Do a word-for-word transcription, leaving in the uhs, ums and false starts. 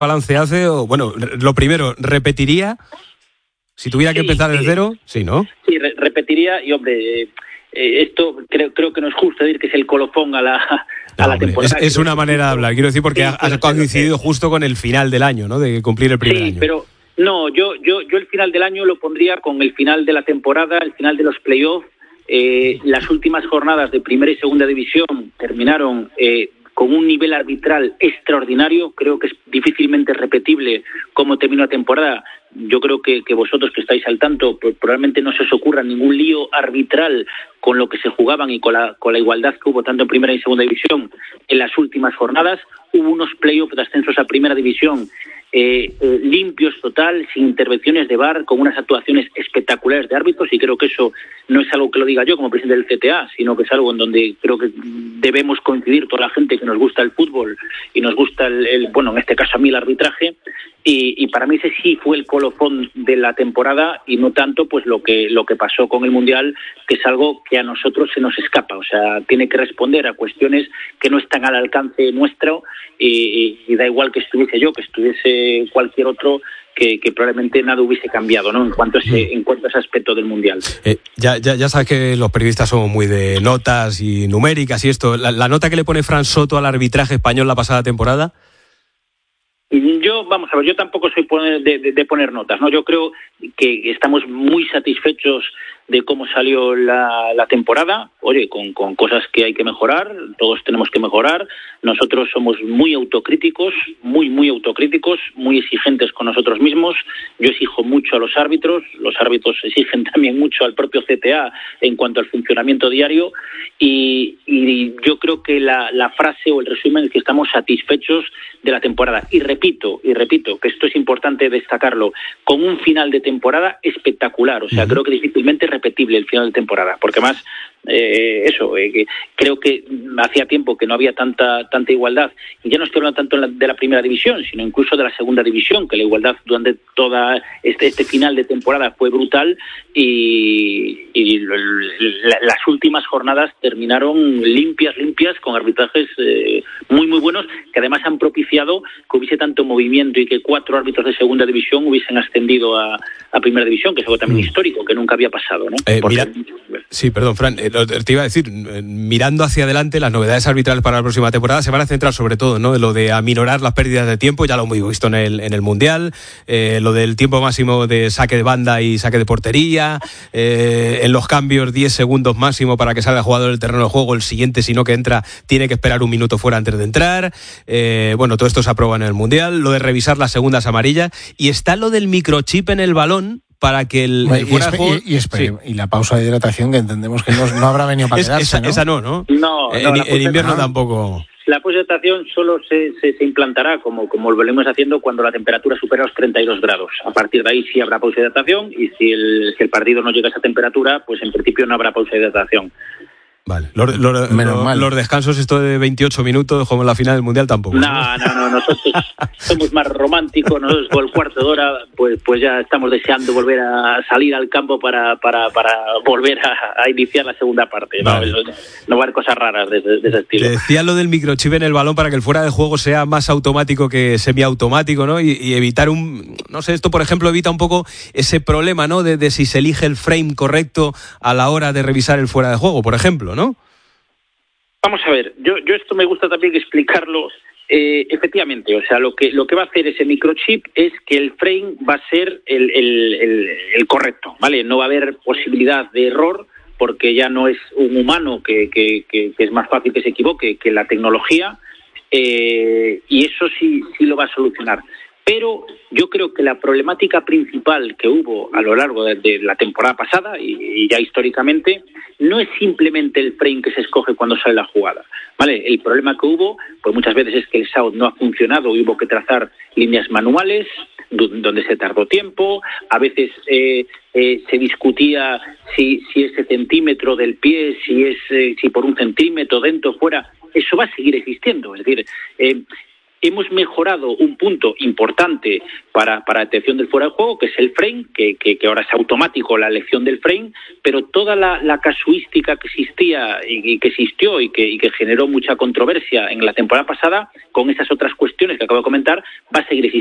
balance hace? O, bueno, lo primero, ¿repetiría? Si tuviera que sí, empezar de sí. cero, sí, ¿no? Sí, re- repetiría y, hombre, eh, eh, esto creo creo que no es justo decir que es el colofón a la, a no, la hombre, temporada. Es, es una manera de hablar, quiero decir, porque sí, ha coincidido que... justo con el final del año, ¿no? De cumplir el primer sí, año. Sí, pero no, yo, yo, yo el final del año lo pondría con el final de la temporada, el final de los playoffs. Eh, las últimas jornadas de primera y segunda división terminaron... Eh, con un nivel arbitral extraordinario. Creo que es difícilmente repetible cómo terminó la temporada. Yo creo que, que vosotros que estáis al tanto, pues probablemente no se os ocurra ningún lío arbitral con lo que se jugaban y con la, con la igualdad que hubo tanto en primera y segunda división en las últimas jornadas. Hubo unos playoffs de ascensos a primera división eh, eh, limpios total, sin intervenciones de V A R, con unas actuaciones espectaculares de árbitros, y creo que eso no es algo que lo diga yo como presidente del C T A, sino que es algo en donde creo que debemos coincidir toda la gente que nos gusta el fútbol y nos gusta el, el bueno, en este caso a mí el arbitraje. Y, y para mí ese sí fue el colofón de la temporada, y no tanto pues lo que lo que pasó con el Mundial, que es algo que a nosotros se nos escapa. O sea, tiene que responder a cuestiones que no están al alcance nuestro, y, y, y da igual que estuviese yo, que estuviese cualquier otro, que, que probablemente nada hubiese cambiado, ¿no? En cuanto a ese, en cuanto a ese aspecto del Mundial. Eh, ya, ya, ya sabes que los periodistas somos muy de notas y numéricas y esto. La, la nota que le pone Fran Soto al arbitraje español la pasada temporada. Yo, vamos a ver, yo tampoco soy de, de, de poner notas, ¿no? Yo creo que estamos muy satisfechos de cómo salió la, la temporada. Oye, con, con cosas que hay que mejorar, todos tenemos que mejorar. Nosotros somos muy autocríticos, muy, muy autocríticos, muy exigentes con nosotros mismos. Yo exijo mucho a los árbitros, los árbitros exigen también mucho al propio C T A en cuanto al funcionamiento diario, y, y yo creo que la, la frase o el resumen es que estamos satisfechos de la temporada. Y repito, y repito, que esto es importante destacarlo, con un final de temporada espectacular. O sea, uh-huh. creo que difícilmente repetible el final de temporada, porque más eh, eso, eh, que creo que hacía tiempo que no había tanta tanta igualdad, y ya no estoy hablando tanto de la primera división, sino incluso de la segunda división, que la igualdad durante toda este, este final de temporada fue brutal, y, y la, las últimas jornadas terminaron limpias, limpias, con arbitrajes eh, muy, muy buenos, que además han propiciado que hubiese tanto movimiento y que cuatro árbitros de segunda división hubiesen ascendido a, a primera división, que es algo también mm. histórico, que nunca había pasado, ¿no? Eh, mira, sí, perdón, Fran, eh, te iba a decir, eh, mirando hacia adelante, las novedades arbitrales para la próxima temporada se van a centrar sobre todo, ¿no?, en lo de aminorar las pérdidas de tiempo, ya lo hemos visto en el, en el Mundial, eh, lo del tiempo máximo de saque de banda y saque de portería, eh, en los cambios diez segundos máximo para que salga el jugador del terreno de juego, el siguiente, si no que entra, tiene que esperar un minuto fuera antes de entrar, eh, bueno, todo esto se aprueba en el Mundial, lo de revisar las segundas amarillas, y está lo del microchip en el balón, para que el, bueno, el fuera y, de juego... Y, y, espere, sí. y la pausa de hidratación, que entendemos que no, no habrá venido para quedarse, esa, ¿no? Esa no, ¿no? No, en, no en, en invierno no. tampoco... La poshidratación solo se, se, se implantará, como, como lo venimos haciendo, cuando la temperatura supera los treinta y dos grados. A partir de ahí sí habrá poshidratación, y si el, si el partido no llega a esa temperatura, pues en principio no habrá poshidratación. Vale, los, los, los, los descansos, esto de veintiocho minutos, como en la final del Mundial, tampoco. No, no, no, nosotros somos más románticos, nosotros con el cuarto de hora, pues, pues ya estamos deseando volver a salir al campo para, para, para volver a, a iniciar la segunda parte. Vale. No, no va a haber cosas raras de, de, de ese estilo. Te decía lo del microchip en el balón para que el fuera de juego sea más automático que semiautomático, ¿no? Y, y evitar un, no sé, esto por ejemplo evita un poco ese problema, ¿no?, de, de si se elige el frame correcto a la hora de revisar el fuera de juego, por ejemplo, ¿no? Vamos a ver, yo, yo esto me gusta también explicarlo. Eh, efectivamente, o sea, lo que lo que va a hacer ese microchip es que el frame va a ser el, el, el, el correcto, ¿vale? No va a haber posibilidad de error, porque ya no es un humano que, que, que, que es más fácil que se equivoque que la tecnología, eh, y eso sí, sí lo va a solucionar. Pero yo creo que la problemática principal que hubo a lo largo de, de la temporada pasada y, y ya históricamente no es simplemente el frame que se escoge cuando sale la jugada, ¿vale? El problema que hubo, pues muchas veces es que el S A U no ha funcionado y hubo que trazar líneas manuales donde se tardó tiempo. A veces eh, eh, se discutía si, si ese centímetro del pie, si es eh, si por un centímetro dentro o fuera, eso va a seguir existiendo. Es decir, eh, hemos mejorado un punto importante para, para detección del fuera de juego, que es el frame, que, que, que ahora es automático la elección del frame, pero toda la, la casuística que existía y, y que existió y que, y que generó mucha controversia en la temporada pasada, con esas otras cuestiones que acabo de comentar, va a seguir existiendo.